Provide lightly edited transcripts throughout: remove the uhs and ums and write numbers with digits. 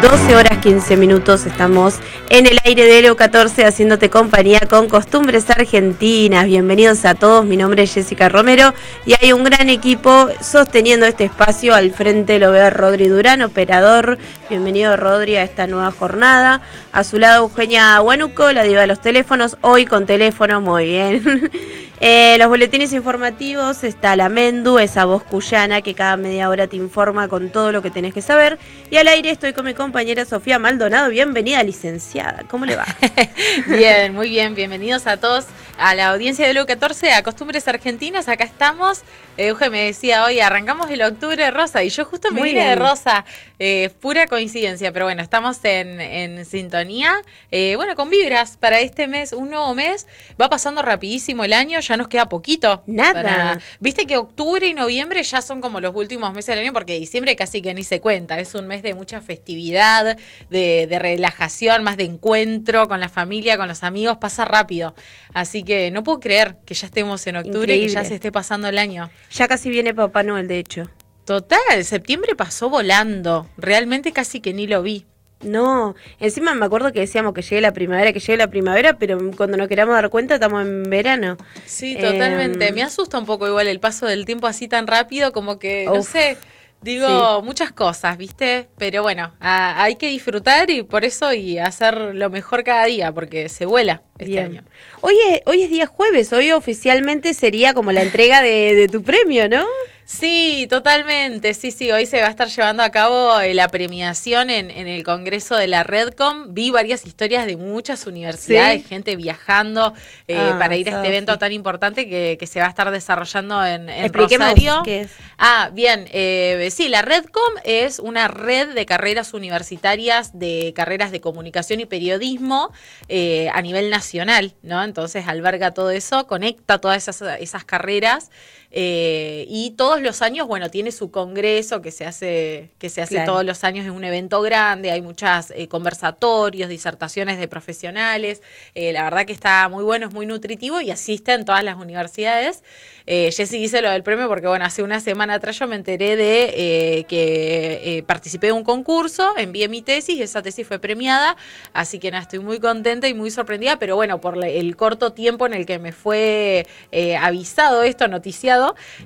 12 horas 15 minutos. Estamos en el aire de Elo 14 haciéndote compañía con Costumbres Argentinas. Bienvenidos a todos, mi nombre es Jessica Romero y hay un gran equipo sosteniendo este espacio. Al frente lo veo a Rodri Durán, operador. Bienvenido, Rodri, a esta nueva jornada. A su lado Eugenia Huánuco, la diva de los teléfonos, hoy con teléfono, muy bien. Los boletines informativos, está la Mendu, esa voz cuyana que cada media hora te informa con todo lo que tenés que saber. Y al aire estoy con mi compañera Sofía Maldonado. Bienvenida, licenciada. ¿Cómo le va? Bien, muy bien. Bienvenidos a todos a la audiencia de Elo 14, a Costumbres Argentinas. Acá estamos. Euge me decía hoy, arrancamos el octubre rosa y yo justo me vine de rosa. Pura coincidencia, pero bueno, estamos en sintonía. Bueno, con vibras para este mes, un nuevo mes. Va pasando rapidísimo el año, ya nos queda poquito. Nada. Viste que octubre y noviembre ya son como los últimos meses del año, porque diciembre casi que ni se cuenta. Es un mes de mucha festividad, de relajación, más de encuentro con la familia, con los amigos. Pasa rápido. Así que no puedo creer que ya estemos en octubre. Increíble. Y que ya se esté pasando el año. Ya casi viene Papá Noel, de hecho. Total, septiembre pasó volando. Realmente casi que ni lo vi. No, encima me acuerdo que decíamos que llegue la primavera, pero cuando nos queramos dar cuenta estamos en verano. Sí, totalmente. Me asusta un poco igual el paso del tiempo así tan rápido, como que, no sé, digo, sí, muchas cosas, ¿viste? Pero bueno, hay que disfrutar y por eso y hacer lo mejor cada día, porque se vuela este año. Hoy es día jueves, hoy oficialmente sería como la entrega de tu premio, ¿no? Sí, totalmente, sí, hoy se va a estar llevando a cabo la premiación en el Congreso de la Redcom. Vi varias historias de muchas universidades, ¿sí? Gente viajando para ir a este evento tan importante que se va a estar desarrollando en Rosario. ¿Qué es? Bien, sí, la Redcom es una red de carreras universitarias, de carreras de comunicación y periodismo a nivel nacional, ¿no? Entonces alberga todo eso, conecta todas esas carreras. Y todos los años, bueno, tiene su congreso que se hace claro, todos los años, es un evento grande, hay muchos conversatorios, disertaciones de profesionales, la verdad que está muy bueno, es muy nutritivo y asisten todas las universidades. Jessy dice lo del premio porque, bueno, hace una semana atrás yo me enteré de que participé de un concurso, envié mi tesis y esa tesis fue premiada, así que nada, estoy muy contenta y muy sorprendida, pero bueno, por el corto tiempo en el que me fue avisado esto, noticiado,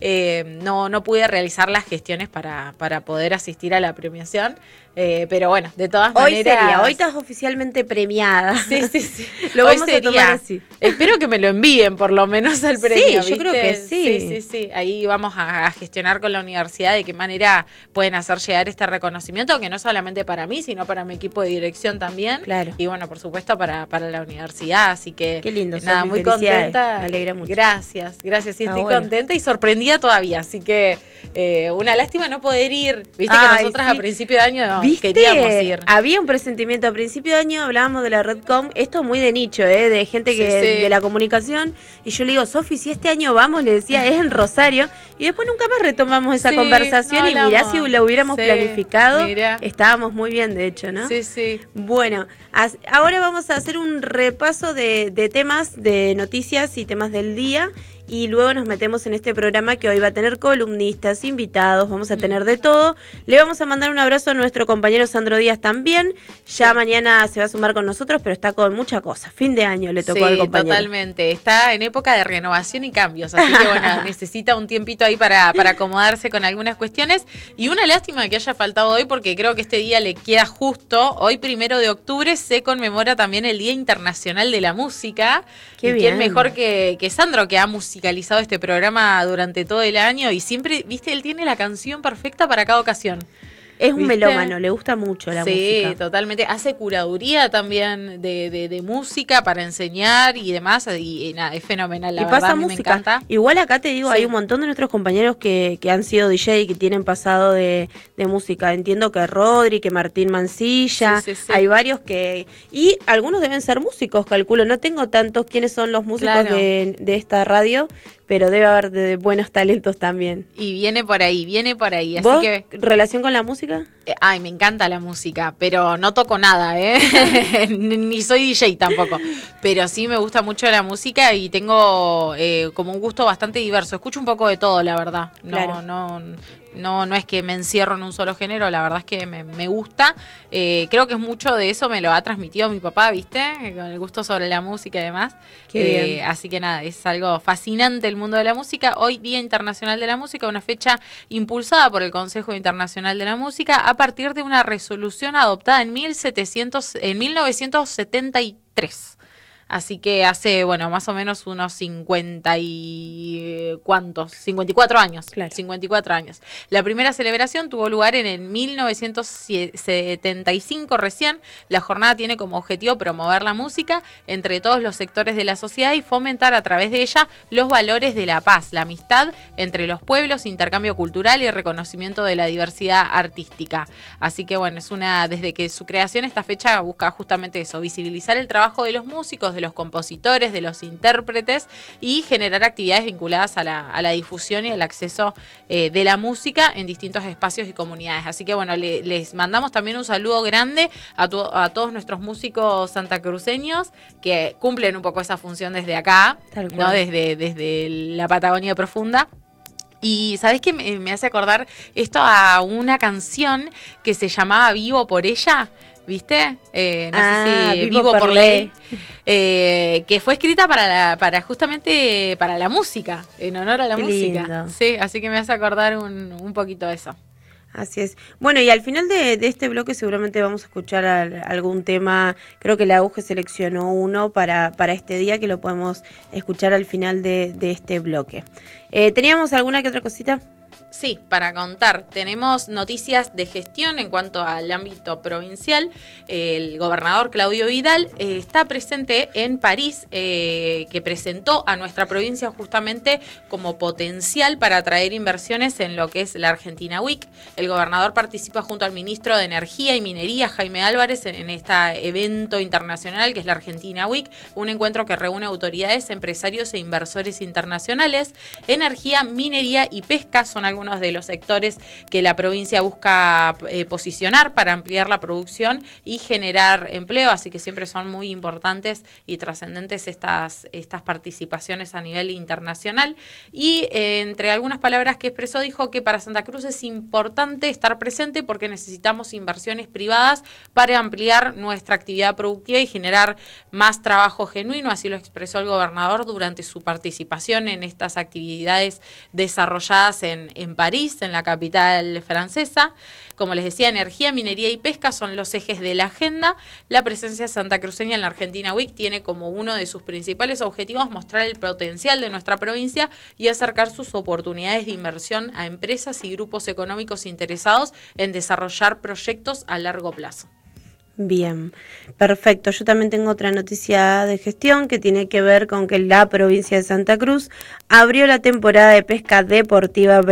no pude realizar las gestiones para poder asistir a la premiación. Pero bueno, de todas maneras... Hoy estás oficialmente premiada. Sí. Lo vamos a tomar así. Espero que me lo envíen por lo menos al premio. Sí, yo creo que sí. Sí. Ahí vamos a gestionar con la universidad de qué manera pueden hacer llegar este reconocimiento, que no solamente para mí, sino para mi equipo de dirección también. Claro. Y bueno, por supuesto para la universidad. Así que qué lindo. Nada, muy contenta. Me alegra mucho. Gracias. Sí, estoy contenta y sorprendida todavía. Así que una lástima no poder ir. Viste que nosotras a principio de año queríamos ir. Había un presentimiento a principio de año, hablábamos de la Redcom, esto muy de nicho, de gente que de la comunicación, y yo le digo, Sofi, si este año vamos, le decía, es en Rosario, y después nunca más retomamos esa conversación, y mirá si la hubiéramos planificado, estábamos muy bien, de hecho, ¿no? Sí. Bueno, ahora vamos a hacer un repaso de temas, de noticias y temas del día, y luego nos metemos en este programa que hoy va a tener columnistas, invitados, vamos a tener de todo. Le vamos a mandar un abrazo a nuestro compañero Sandro Díaz también. Ya mañana se va a sumar con nosotros, pero está con mucha cosa. Fin de año le tocó al compañero. Totalmente. Está en época de renovación y cambios, así que bueno, necesita un tiempito ahí para acomodarse con algunas cuestiones. Y una lástima que haya faltado hoy, porque creo que este día le queda justo. Hoy, 1 de octubre, se conmemora también el Día Internacional de la Música. Qué bien. ¿Quién mejor que Sandro, que ha musicalizado este programa durante todo el año y siempre, viste, él tiene la canción perfecta para cada ocasión. Es un melómano, le gusta mucho la música. Sí, totalmente. Hace curaduría también de música para enseñar y demás. Y nada, es fenomenal, la verdad, pasa a mí música. Me encanta. Igual acá te digo, hay un montón de nuestros compañeros que han sido DJ y que tienen pasado de música. Entiendo que Rodri, que Martín Mancilla, hay varios que... Y algunos deben ser músicos, calculo. No tengo tantos quiénes son los músicos de esta radio, pero debe haber de buenos talentos también. Y viene por ahí. Así ¿Vos, que relación con la música? Me encanta la música, pero no toco nada, ni soy DJ tampoco. Pero sí me gusta mucho la música y tengo como un gusto bastante diverso. Escucho un poco de todo, la verdad. No no es que me encierro en un solo género, la verdad es que me gusta. Creo que es mucho de eso, me lo ha transmitido mi papá, ¿viste? Con el gusto sobre la música y demás. Qué bien. Así que nada, es algo fascinante el mundo de la música. Hoy, Día Internacional de la Música, una fecha impulsada por el Consejo Internacional de la Música a partir de una resolución adoptada en 1973. Así que hace, bueno, más o menos unos 54 años. Claro. 54 años. La primera celebración tuvo lugar en el 1975 recién. La jornada tiene como objetivo promover la música entre todos los sectores de la sociedad y fomentar a través de ella los valores de la paz, la amistad entre los pueblos, intercambio cultural y reconocimiento de la diversidad artística. Así que bueno, desde que su creación esta fecha busca justamente eso, visibilizar el trabajo de los músicos, de los compositores, de los intérpretes y generar actividades vinculadas a la difusión y al acceso de la música en distintos espacios y comunidades. Así que bueno, les mandamos también un saludo grande a todos nuestros músicos santacruceños que cumplen un poco esa función desde acá, ¿no? Desde la Patagonia profunda. Y ¿sabés qué me hace acordar esto a una canción que se llamaba Vivo por ella? ¿Viste? No sé si Vivo por Ley. Que fue escrita justamente para la música, en honor a la música. Lindo. Sí, así que me hace acordar un poquito de eso. Así es. Bueno, y al final de este bloque seguramente vamos a escuchar algún tema. Creo que la UGE seleccionó uno para este día que lo podemos escuchar al final de este bloque. ¿Teníamos alguna que otra cosita? Sí, para contar, tenemos noticias de gestión en cuanto al ámbito provincial. El gobernador Claudio Vidal está presente en París, que presentó a nuestra provincia justamente como potencial para atraer inversiones en lo que es la Argentina Week. El gobernador participa junto al ministro de Energía y Minería, Jaime Álvarez, en este evento internacional que es la Argentina Week, un encuentro que reúne autoridades, empresarios e inversores internacionales. Energía, minería y pesca son algunos de los sectores que la provincia busca posicionar para ampliar la producción y generar empleo, así que siempre son muy importantes y trascendentes estas participaciones a nivel internacional. Y entre algunas palabras que expresó, dijo que para Santa Cruz es importante estar presente porque necesitamos inversiones privadas para ampliar nuestra actividad productiva y generar más trabajo genuino, así lo expresó el gobernador durante su participación en estas actividades desarrolladas en París, en la capital francesa. Como les decía, energía, minería y pesca son los ejes de la agenda. La presencia santacruceña en la Argentina Week tiene como uno de sus principales objetivos mostrar el potencial de nuestra provincia y acercar sus oportunidades de inversión a empresas y grupos económicos interesados en desarrollar proyectos a largo plazo. Bien, perfecto. Yo también tengo otra noticia de gestión que tiene que ver con que la provincia de Santa Cruz abrió la temporada de pesca deportiva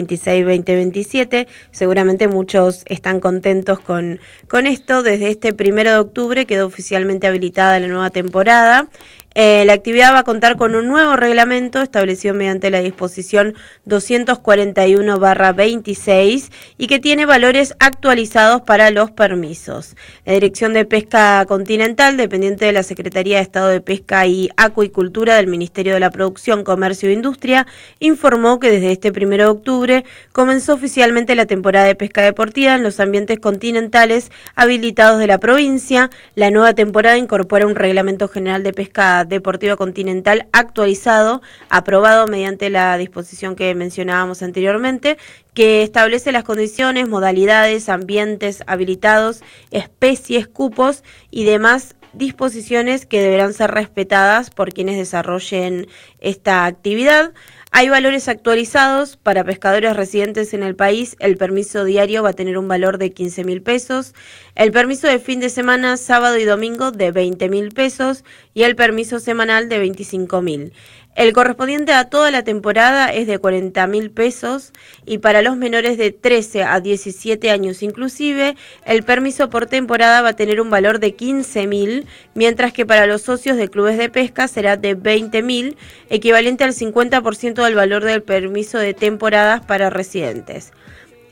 2026-2027. Seguramente muchos están contentos con esto. Desde este 1 de octubre quedó oficialmente habilitada la nueva temporada. La actividad va a contar con un nuevo reglamento establecido mediante la disposición 241/26 y que tiene valores actualizados para los permisos. La Dirección de Pesca Continental, dependiente de la Secretaría de Estado de Pesca y Acuicultura del Ministerio de la Producción, Comercio e Industria, informó que desde este 1 de octubre comenzó oficialmente la temporada de pesca deportiva en los ambientes continentales habilitados de la provincia. La nueva temporada incorpora un reglamento general de pesca deportiva continental actualizado, aprobado mediante la disposición que mencionábamos anteriormente, que establece las condiciones, modalidades, ambientes habilitados, especies, cupos y demás disposiciones que deberán ser respetadas por quienes desarrollen esta actividad. Hay valores actualizados para pescadores residentes en el país. El permiso diario va a tener un valor de 15.000 pesos. El permiso de fin de semana, sábado y domingo, de 20.000 pesos. Y el permiso semanal de 25.000. El correspondiente a toda la temporada es de 40.000 pesos y para los menores de 13 a 17 años inclusive, el permiso por temporada va a tener un valor de 15.000, mientras que para los socios de clubes de pesca será de 20.000, equivalente al 50% del valor del permiso de temporadas para residentes.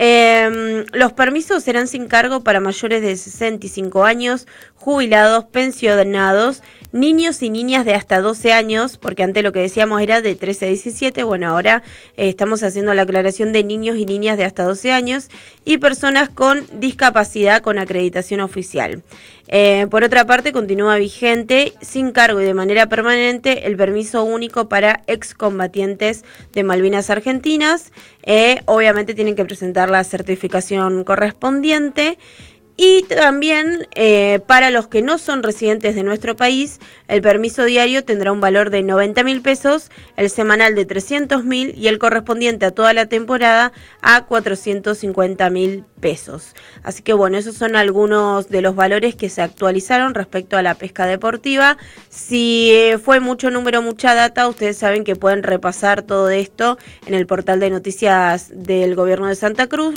Los permisos serán sin cargo para mayores de 65 años, jubilados, pensionados, niños y niñas de hasta 12 años, porque antes lo que decíamos era de 13 a 17, bueno, ahora estamos haciendo la aclaración de niños y niñas de hasta 12 años, y personas con discapacidad con acreditación oficial. Por otra parte, continúa vigente, sin cargo y de manera permanente, el permiso único para excombatientes de Malvinas Argentinas. Obviamente tienen que presentar la certificación correspondiente. Y también para los que no son residentes de nuestro país, el permiso diario tendrá un valor de 90.000 pesos, el semanal de 300.000 y el correspondiente a toda la temporada a 450.000 pesos. Así que bueno, esos son algunos de los valores que se actualizaron respecto a la pesca deportiva. Si fue mucho número, mucha data, ustedes saben que pueden repasar todo esto en el portal de noticias del Gobierno de Santa Cruz,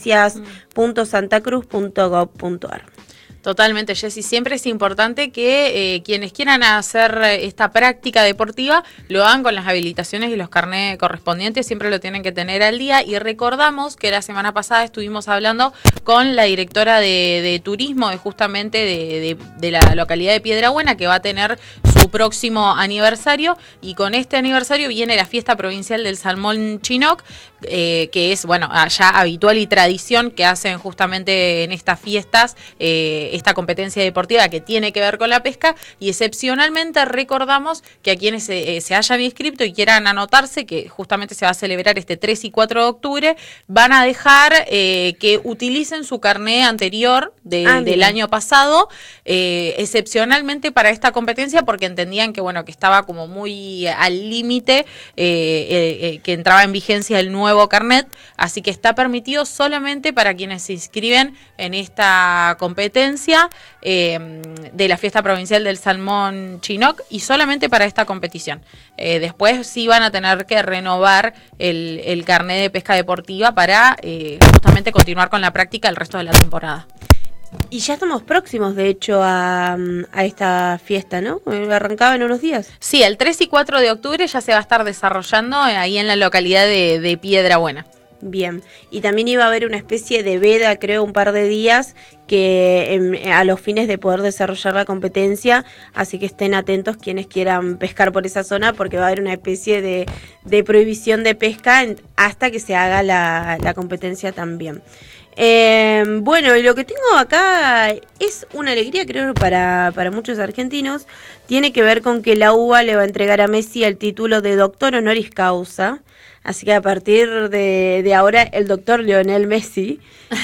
noticias.santacruz.gov.ar. Totalmente, Jessy. Siempre es importante que quienes quieran hacer esta práctica deportiva lo hagan con las habilitaciones y los carnés correspondientes, siempre lo tienen que tener al día. Y recordamos que la semana pasada estuvimos hablando con la directora de turismo justamente de la localidad de Piedrabuena, que va a tener su próximo aniversario, y con este aniversario viene la fiesta provincial del salmón chinook, que es, bueno, ya habitual y tradición que hacen justamente en estas fiestas esta competencia deportiva que tiene que ver con la pesca, y excepcionalmente recordamos que a quienes se hayan inscrito y quieran anotarse, que justamente se va a celebrar este 3 y 4 de octubre, van a dejar que utilicen su carné anterior del año pasado, excepcionalmente para esta competencia, porque entendían que, bueno, que estaba como muy al límite, que entraba en vigencia el nuevo carnet, así que está permitido solamente para quienes se inscriben en esta competencia de la fiesta provincial del salmón chinook, y solamente para esta competición. Después sí van a tener que renovar el carnet de pesca deportiva para justamente continuar con la práctica el resto de la temporada. Y ya estamos próximos, de hecho, a esta fiesta, ¿no? Arrancaba en unos días. Sí, el 3 y 4 de octubre ya se va a estar desarrollando ahí en la localidad de Piedrabuena. Bien, y también iba a haber una especie de veda, creo, un par de días, que a los fines de poder desarrollar la competencia, así que estén atentos quienes quieran pescar por esa zona, porque va a haber una especie de prohibición de pesca hasta que se haga la competencia también. Bueno, y lo que tengo acá es una alegría, creo, para muchos argentinos. Tiene que ver con que la UBA le va a entregar a Messi el título de doctor honoris causa. Así que a partir de ahora, el doctor Lionel Messi.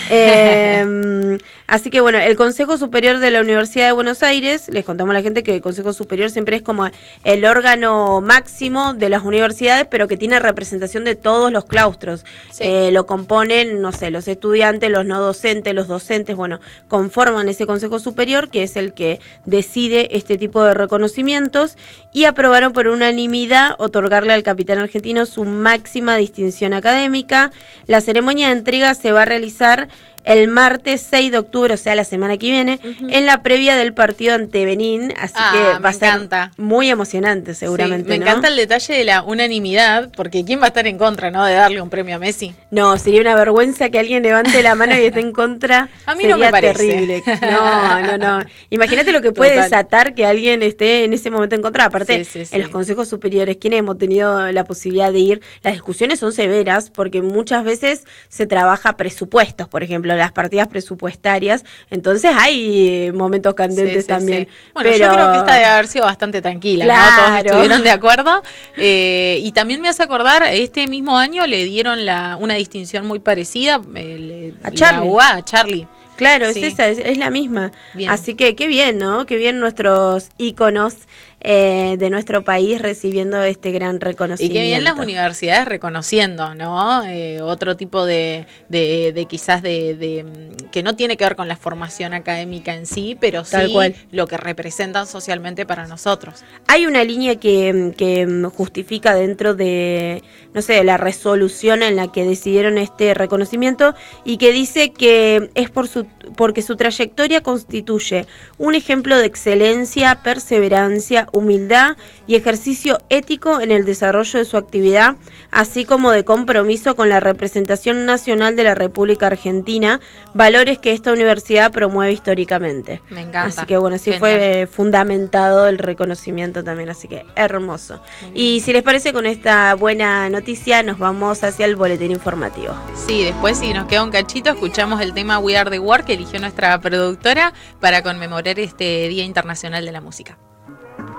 Así que bueno, el Consejo Superior de la Universidad de Buenos Aires, les contamos a la gente que el Consejo Superior siempre es como el órgano máximo de las universidades, pero que tiene representación de todos los claustros. Sí. Lo componen, no sé, los estudiantes, los no docentes, los docentes, bueno, conforman ese Consejo Superior, que es el que decide este tipo de reconocimientos, y aprobaron por unanimidad otorgarle al capitán argentino su máxima distinción académica. La ceremonia de entrega se va a realizar el martes 6 de octubre, o sea, la semana que viene, en la previa del partido ante Benín, así que va a ser muy emocionante seguramente. Sí, me encanta el detalle de la unanimidad, porque ¿quién va a estar en contra, no, de darle un premio a Messi? No, sería una vergüenza que alguien levante la mano y esté en contra. A mí no me parece. Terrible. No. Imagínate lo que puede desatar que alguien esté en ese momento en contra. Aparte, en los consejos superiores, quienes hemos tenido la posibilidad de ir, las discusiones son severas, porque muchas veces se trabaja presupuestos, por ejemplo, las partidas presupuestarias, entonces hay momentos candentes también. Bueno, pero yo creo que esta debe haber sido bastante tranquila, claro, ¿no? Todos estuvieron de acuerdo. Y también me hace acordar, este mismo año le dieron una distinción muy parecida a Charlie. Claro, sí. es la misma. Bien. Así que qué bien, ¿no? Qué bien nuestros íconos de nuestro país recibiendo este gran reconocimiento. Y qué bien las universidades reconociendo, ¿no? Otro tipo de quizás que no tiene que ver con la formación académica en sí, pero sí lo que representan socialmente para nosotros. Hay una línea que justifica dentro de, no sé, la resolución en la que decidieron este reconocimiento, y que dice que es porque su trayectoria constituye un ejemplo de excelencia, perseverancia, humildad y ejercicio ético en el desarrollo de su actividad, así como de compromiso con la representación nacional de la República Argentina, valores que esta universidad promueve históricamente. Me encanta. Así que bueno, sí fue fundamentado el reconocimiento también, así que hermoso. Y si les parece, con esta buena noticia nos vamos hacia el boletín informativo. Sí, después si nos queda un cachito, escuchamos el tema We Are The World que eligió nuestra productora para conmemorar este Día Internacional de la Música.